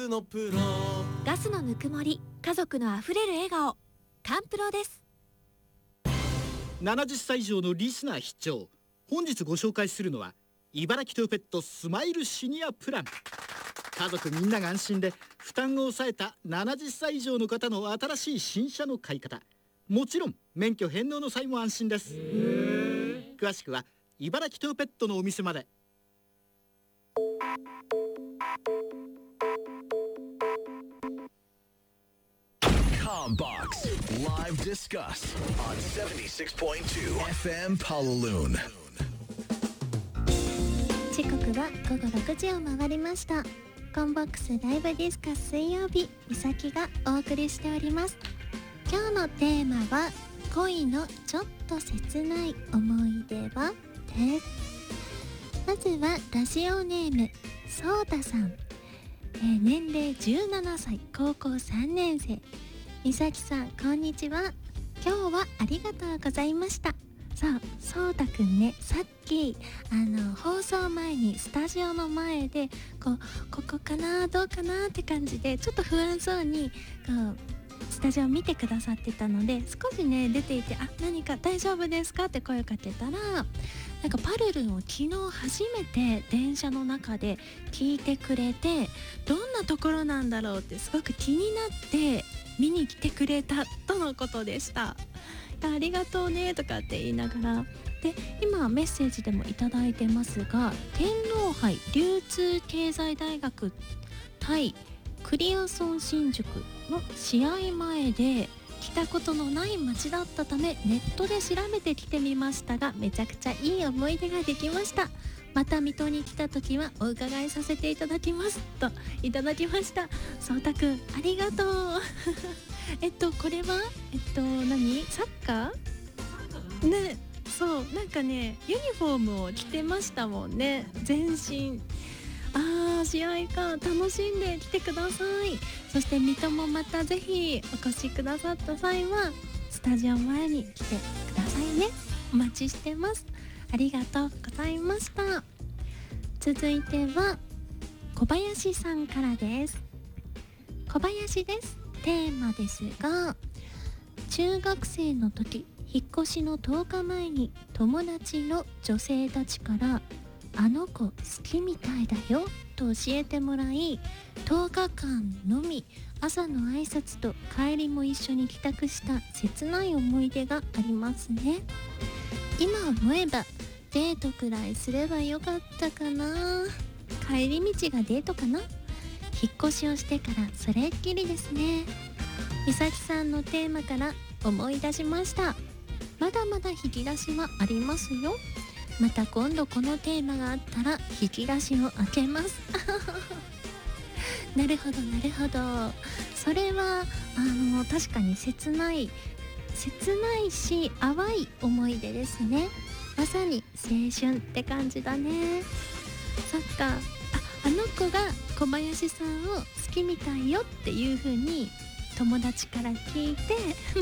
のプロガスのぬくもり、家族のあふれる笑顔、カンプロです。 70歳以上のリスナー必聴。本日ご紹介するのは茨城トヨペットスマイルシニアプラン。家族みんなが安心で負担を抑えた70歳以上の方の新しい新車の買い方、もちろん免許返納の際も安心です。詳しくは茨城トヨペットのお店まで。 Combox Live Discuss on 76.2 FM Palaloon。 時刻は午後6時を回りました。コンボックスライブディスカス水曜日、みさきがお送りしております。今日のテーマは恋のちょっと切ない思い出はです。まずはラジオネームそうたさん、年齢17歳、高校3年生。みさきさん、こんにちは。今日はありがとうございました。そうたくんね、さっき放送前にスタジオの前でここかなどうかなって感じでちょっと不安そうにスタジオ見てくださってたので、少しね出ていて、何か大丈夫ですかって声をかけたら、なんかパルルンを昨日初めて電車の中で聞いてくれて、どんなところなんだろうってすごく気になって見に来てくれたとのことでした。ありがとうねとかって言いながら、で今メッセージでもいただいてますが、天皇杯流通経済大学対クリアソン新宿の試合前で来たことのない街だったためネットで調べてきてみましたが、めちゃくちゃいい思い出ができました。また水戸に来た時はお伺いさせていただきますといただきました。そうたくん、ありがとうこれは何、サッカーね。そう、なんかねユニフォームを着てましたもんね、全身。試合か、楽しんで来てください。そして水戸もまたぜひお越しくださった際はスタジオ前に来てくださいね。お待ちしてます。ありがとうございました。続いては小林さんからです。小林です。テーマですが、中学生の時、引っ越しの10日前に友達の女性たちからあの子好きみたいだよと教えてもらい、10日間のみ朝の挨拶と帰りも一緒に帰宅した切ない思い出がありますね。今思えばデートくらいすればよかったかな。帰り道がデートかな。引っ越しをしてからそれっきりですね。みさきさんのテーマから思い出しました。まだまだ引き出しはありますよ。また今度このテーマがあったら引き出しを開けますなるほどなるほど。それは確かに切ないし淡い思い出ですね。まさに青春って感じだね。そっか。あの子が小林さんを好きみたいよっていう風に友達から聞いて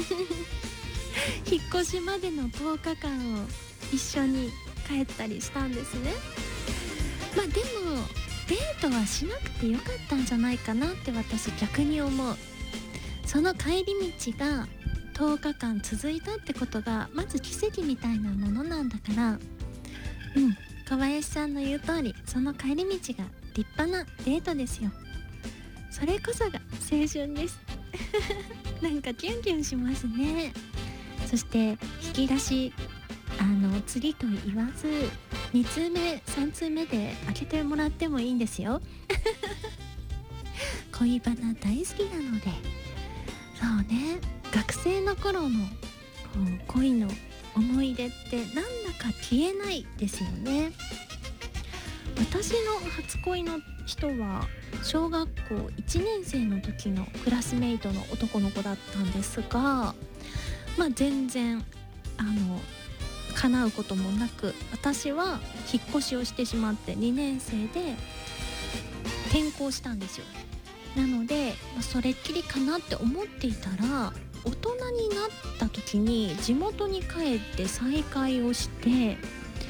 引っ越しまでの10日間を一緒に帰ったりしたんですね。でもデートはしなくてよかったんじゃないかなって私逆に思う。その帰り道が10日間続いたってことがまず奇跡みたいなものなんだから、小林さんの言う通り、その帰り道が立派なデートですよ。それこそが青春ですなんかキュンキュンしますね。そして引き出し次と言わず2通目3通目で開けてもらってもいいんですよ恋バナ大好きなので。そうね、学生の頃の恋の思い出ってなんだか消えないですよね。私の初恋の人は小学校1年生の時のクラスメイトの男の子だったんですが、全然叶うこともなく、私は引っ越しをしてしまって2年生で転校したんですよ。なので、それっきりかなって思っていたら、大人になった時に地元に帰って再会をして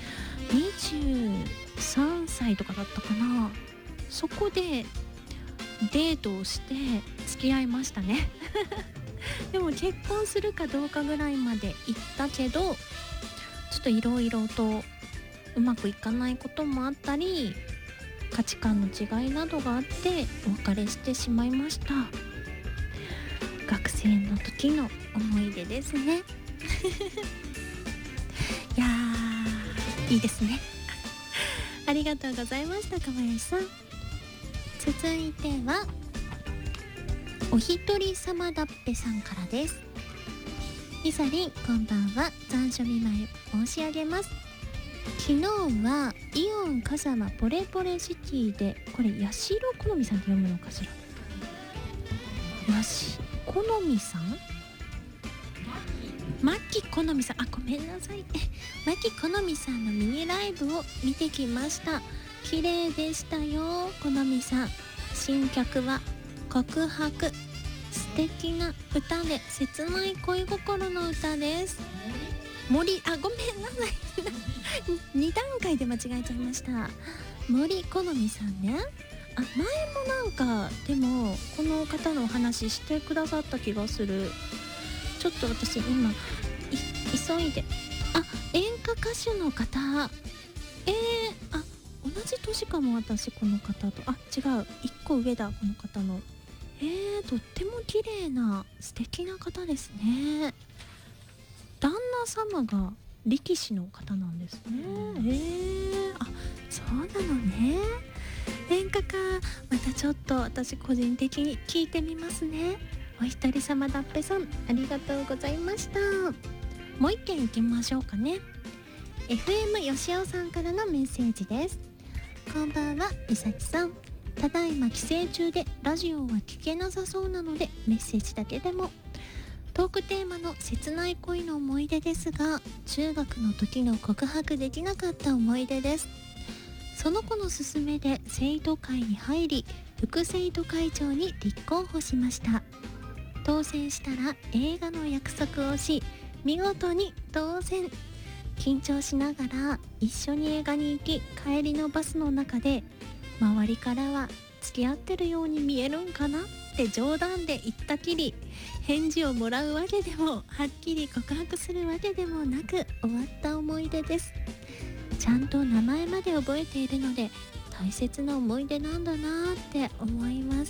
23歳とかだったかな。そこでデートをして付き合いましたねでも結婚するかどうかぐらいまで行ったけど、ちょっといろいろとうまくいかないこともあったり、価値観の違いなどがあってお別れしてしまいました。学生の時の思い出ですねいやー、いいですねありがとうございました、小林さん。続いてはお一人様だっぺさんからです。みさりん、こんばんは。残暑見舞い申し上げます。昨日はイオン笠間ポレポレシティで、これ八代好美さんって読むのかしら。好美さん、牧好美さん、ごめんなさい牧好美さんのミニライブを見てきました。綺麗でしたよ。好美さん、新曲は告白、素敵な歌で切ない恋心の歌です。ごめんなさい2段階で間違えちゃいました。森好美さんね。前もなんかでもこの方のお話してくださった気がする。ちょっと私今急いで、演歌歌手の方、同じ年かも。私この方と違う、1個上だ、この方の。とっても綺麗な素敵な方ですね。旦那様が力士の方なんですね。そうなのね。演歌か。またちょっと私個人的に聞いてみますね。お一人様だっぺさん、ありがとうございました。もう一件いきましょうかね。 FM よしおさんからのメッセージです。こんばんは、みさきさん。ただいま帰省中でラジオは聞けなさそうなので、メッセージだけでも。トークテーマの切ない恋の思い出ですが、中学の時の告白できなかった思い出です。その子の勧めで生徒会に入り、副生徒会長に立候補しました。当選したら映画の約束をし、見事に当選。緊張しながら一緒に映画に行き、帰りのバスの中で周りからは付き合ってるように見えるんかなって冗談で言ったきり、返事をもらうわけでもはっきり告白するわけでもなく終わった思い出です。ちゃんと名前まで覚えているので大切な思い出なんだなって思います。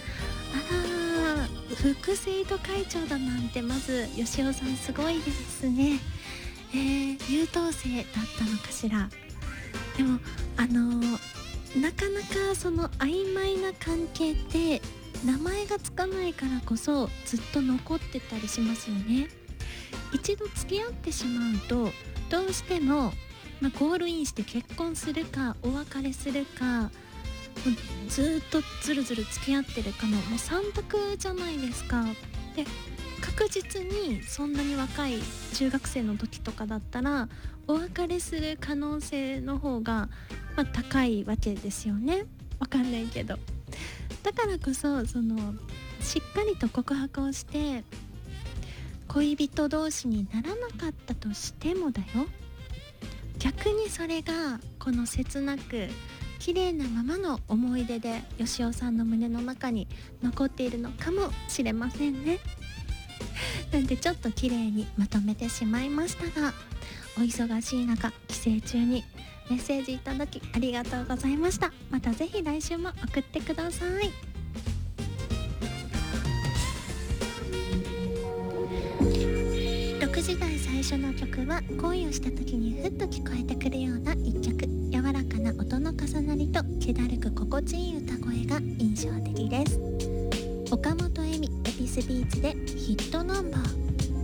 副生徒会長だなんて、まずよしおさんすごいですね。優等生だったのかしら。でもなかなかその曖昧な関係って名前がつかないからこそずっと残ってたりしますよね。一度付き合ってしまうとどうしても、ゴールインして結婚するかお別れするか、ずっとずるずる付き合ってるかのもう3択じゃないですか。で、確実にそんなに若い中学生の時とかだったらお別れする可能性の方が高いわけですよね。わかんないけど、だからこそしっかりと告白をして恋人同士にならなかったとしてもだよ、逆にそれがこの切なく綺麗なままの思い出でよしおさんの胸の中に残っているのかもしれませんね。なんでちょっと綺麗にまとめてしまいましたが、お忙しい中帰省中にメッセージいただきありがとうございました。またぜひ来週も送ってください。6時台最初の曲は恋をした時にふっと聞こえてくるような一曲、柔らかな音の重なりと気だるく心地いい歌声が印象的です。岡本恵美エピスビーツでヒットナンバー。